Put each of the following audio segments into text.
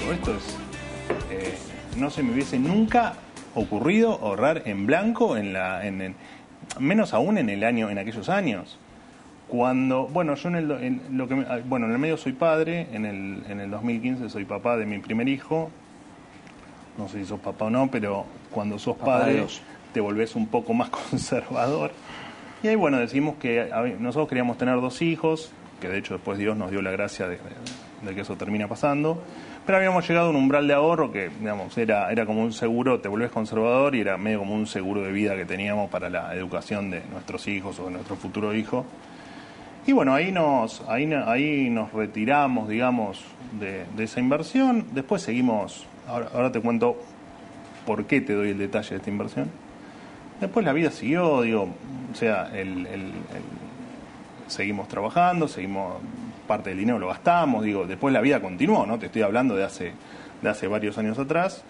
digo, esto es... no se me hubiese nunca ocurrido ahorrar en blanco, menos aún en aquellos años. Cuando, bueno, yo en el medio soy padre, en el 2015 soy papá de mi primer hijo. No sé si sos papá o no, pero cuando sos padre te volvés un poco más conservador. Y ahí, bueno, decimos que nosotros queríamos tener 2 hijos, que de hecho después Dios nos dio la gracia de que eso termina pasando. Pero habíamos llegado a un umbral de ahorro que, digamos, era como un seguro, te volvés conservador y era medio como un seguro de vida que teníamos para la educación de nuestros hijos o de nuestro futuro hijo. Y bueno, ahí nos retiramos, digamos, de esa inversión. Después seguimos, ahora te cuento por qué te doy el detalle de esta inversión. Después la vida siguió, digo, o sea, seguimos trabajando, parte del dinero lo gastamos, digo, después la vida continuó, ¿no? Te estoy hablando de hace varios años atrás.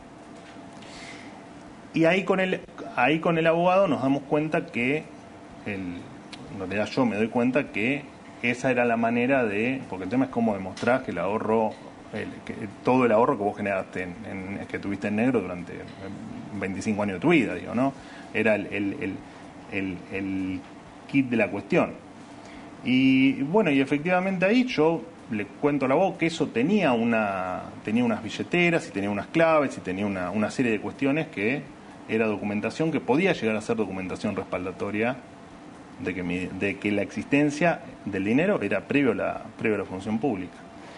Y ahí con el abogado nos damos cuenta que, en realidad yo me doy cuenta que esa era la manera porque el tema es cómo demostrar que el ahorro, todo el ahorro que vos generaste, que tuviste en negro durante 25 años de tu vida, digo, ¿no? Era el kit de la cuestión. Y bueno, y efectivamente ahí yo le cuento a la abogado que eso tenía unas billeteras y tenía unas claves y tenía una serie de cuestiones que era documentación que podía llegar a ser documentación respaldatoria de que la existencia del dinero era previo a la función pública.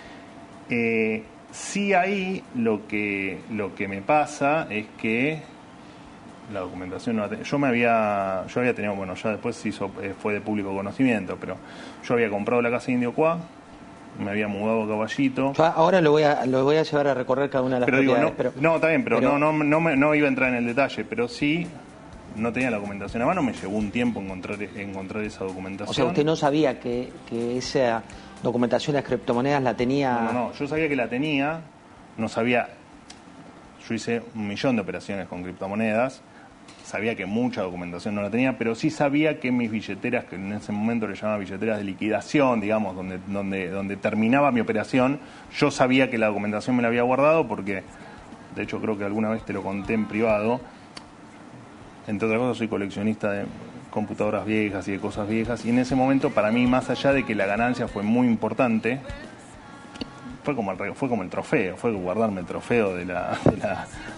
Sí, ahí lo que me pasa es que la documentación yo había tenido, bueno, ya después fue de público conocimiento, pero yo había comprado la casa Indio Cuá, me había mudado a Caballito. Yo ahora lo voy a llevar a recorrer cada una de las propiedades. No, está bien, pero no iba a entrar en el detalle, pero sí no tenía la documentación a mano, me llevó un tiempo encontrar esa documentación. O sea, usted no sabía que esa documentación de las criptomonedas la tenía... No, yo sabía que la tenía, no sabía... Yo hice 1.000.000 de operaciones con criptomonedas, sabía que mucha documentación no la tenía, pero sí sabía que mis billeteras, que en ese momento le llamaba billeteras de liquidación, digamos, donde terminaba mi operación, yo sabía que la documentación me la había guardado porque, de hecho creo que alguna vez te lo conté en privado, entre otras cosas soy coleccionista de computadoras viejas y de cosas viejas, y en ese momento para mí, más allá de que la ganancia fue muy importante, fue como el trofeo, fue guardarme el trofeo de